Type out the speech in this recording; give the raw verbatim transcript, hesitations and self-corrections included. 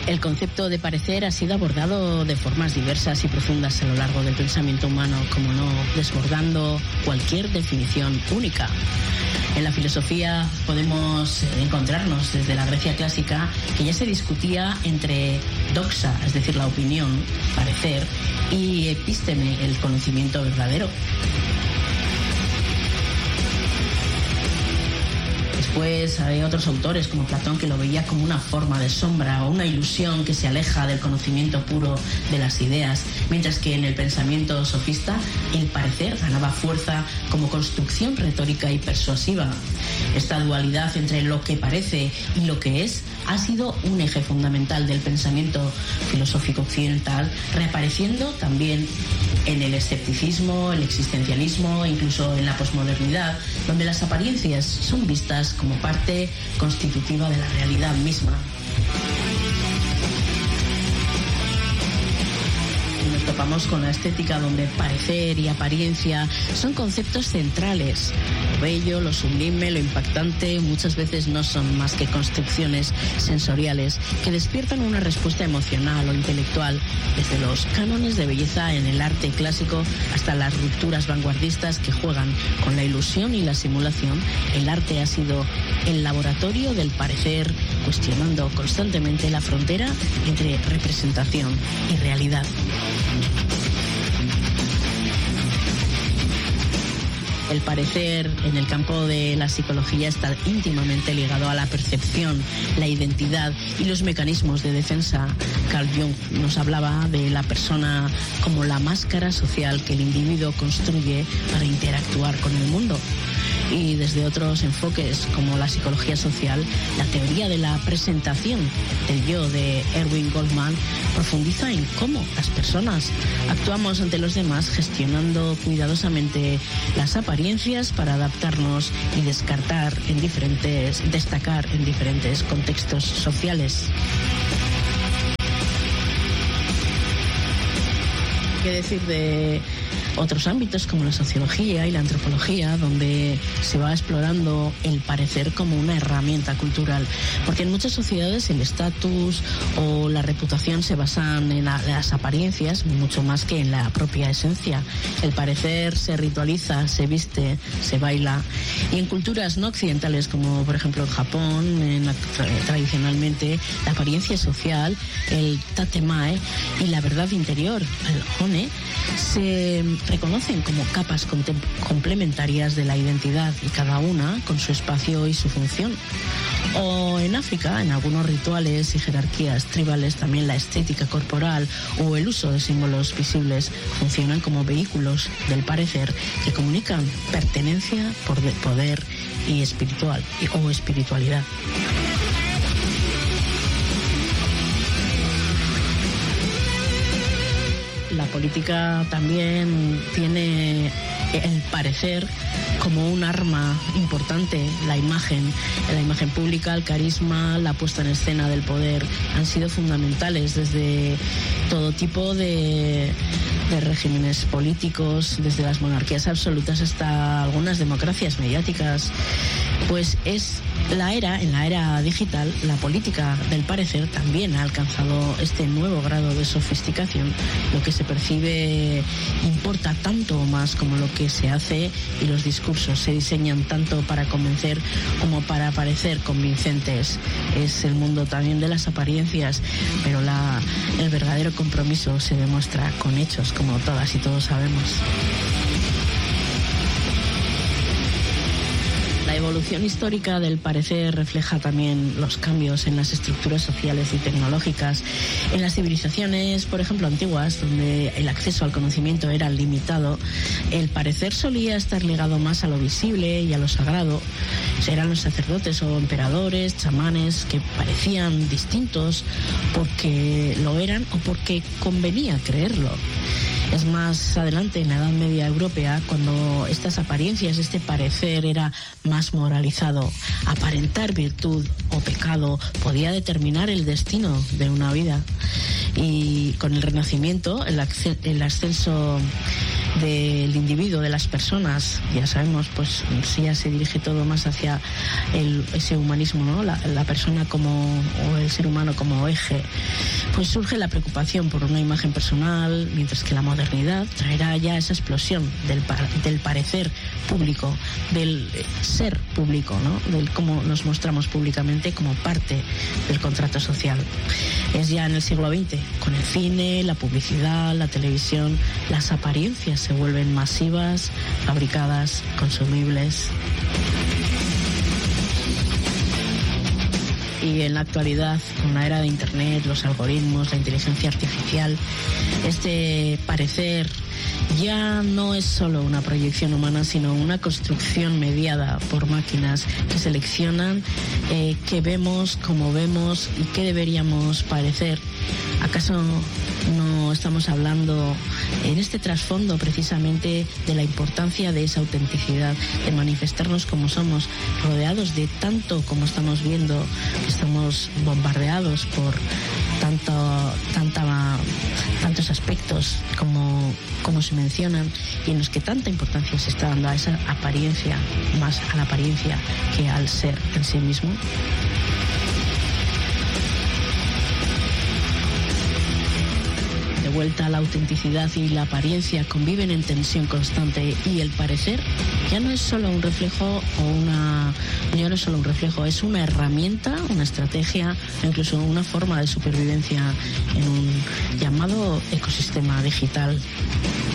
El concepto de parecer ha sido abordado de formas diversas y profundas a lo largo del pensamiento humano, como no, desbordando cualquier definición única. En la filosofía podemos encontrarnos desde la Grecia clásica, que ya se discutía entre doxa, es decir, la opinión, parecer, y epísteme, el conocimiento verdadero. Después hay otros autores como Platón que lo veía como una forma de sombra o una ilusión que se aleja del conocimiento puro de las ideas, mientras que en el pensamiento sofista el parecer ganaba fuerza como construcción retórica y persuasiva. Esta dualidad entre lo que parece y lo que es ha sido un eje fundamental del pensamiento filosófico occidental, reapareciendo también en el escepticismo, el existencialismo e incluso en la posmodernidad, donde las apariencias son vistas como parte constitutiva de la realidad misma. Nos topamos con la estética donde parecer y apariencia son conceptos centrales. Lo bello, lo sublime, lo impactante muchas veces no son más que construcciones sensoriales que despiertan una respuesta emocional o intelectual, desde los cánones de belleza en el arte clásico hasta las rupturas vanguardistas que juegan con la ilusión y la simulación. El arte ha sido el laboratorio del parecer, cuestionando constantemente la frontera entre representación y realidad. El parecer en el campo de la psicología está íntimamente ligado a la percepción, la identidad y los mecanismos de defensa. Carl Jung nos hablaba de la persona como la máscara social que el individuo construye para interactuar con el mundo. Y desde otros enfoques como la psicología social, la teoría de la presentación del yo de Erving Goffman profundiza en cómo las personas actuamos ante los demás, gestionando cuidadosamente las apariencias para adaptarnos y descartar en diferentes, destacar en diferentes contextos sociales. ¿Qué decir de otros ámbitos como la sociología y la antropología, donde se va explorando el parecer como una herramienta cultural? Porque en muchas sociedades el estatus o la reputación se basan en la, las apariencias mucho más que en la propia esencia. El parecer se ritualiza, se viste, se baila. Y en culturas no occidentales, como por ejemplo en Japón, en la, tradicionalmente la apariencia social, el tatemae y la verdad interior, el hone, se reconocen como capas complementarias de la identidad, y cada una con su espacio y su función. O en África, en algunos rituales y jerarquías tribales, también la estética corporal o el uso de símbolos visibles funcionan como vehículos del parecer que comunican pertenencia, poder y espiritual o espiritualidad. La política también tiene el parecer como un arma importante. La imagen, la imagen pública, el carisma, la puesta en escena del poder han sido fundamentales desde todo tipo de, de regímenes políticos, desde las monarquías absolutas hasta algunas democracias mediáticas. Pues es la era, en la era digital, la política del parecer también ha alcanzado este nuevo grado de sofisticación. Lo que se percibe importa tanto o más como lo que se hace, y los discursos se diseñan tanto para convencer como para parecer convincentes. Es el mundo también de las apariencias, pero la, el verdadero compromiso se demuestra con hechos, como todas y todos sabemos. La evolución histórica del parecer refleja también los cambios en las estructuras sociales y tecnológicas. En las civilizaciones, por ejemplo, antiguas, donde el acceso al conocimiento era limitado, el parecer solía estar ligado más a lo visible y a lo sagrado. Eran los sacerdotes o emperadores, chamanes, que parecían distintos porque lo eran o porque convenía creerlo. Es más adelante, en la Edad Media europea, cuando estas apariencias, este parecer era más moralizado. Aparentar virtud o pecado podía determinar el destino de una vida. Y con el Renacimiento, el, el ascenso del individuo, de las personas, ya sabemos, pues sí, ya se dirige todo más hacia el, ese humanismo, ¿no? La, la persona como, o el ser humano como eje, pues surge la preocupación por una imagen personal, mientras que la modernidad traerá ya esa explosión del, par, del parecer público, del ser público, ¿no? Del cómo nos mostramos públicamente como parte del contrato social. Es ya en el siglo veinte, con el cine, la publicidad, la televisión, las apariencias se vuelven masivas, fabricadas, consumibles. Y en la actualidad, con la era de Internet, los algoritmos, la inteligencia artificial, este parecer ya no es solo una proyección humana, sino una construcción mediada por máquinas que seleccionan eh, qué vemos, cómo vemos y qué deberíamos parecer. ¿Acaso no estamos hablando en este trasfondo precisamente de la importancia de esa autenticidad, de manifestarnos como somos, rodeados de tanto como estamos viendo, que estamos bombardeados por tanto, tanta, tantos aspectos como, como se mencionan, y en los que tanta importancia se está dando a esa apariencia, más a la apariencia que al ser en sí mismo? De vuelta a la autenticidad y la apariencia conviven en tensión constante, y el parecer ya no es solo un reflejo o una ya no es solo un reflejo, es una herramienta, una estrategia, incluso una forma de supervivencia en un llamado ecosistema digital.